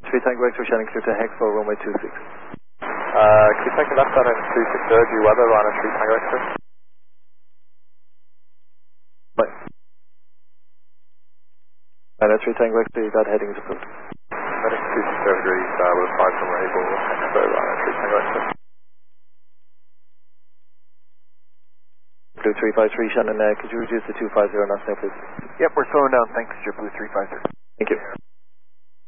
3 Tango X-ray Shannon clear to Hexo, runway 26. Keep taking left down in 260, due weather on a 3 Tango X-ray. Bye. And 3 Tango X-ray, that heading is approved. Heading 260 degrees, with a 5 from Able, Hexo on a 3 Tango X-ray. Blue 353 Shannon, could you reduce the 250 knots now please? Yep, we're slowing down, thanks, JetBlue 350. Thank you.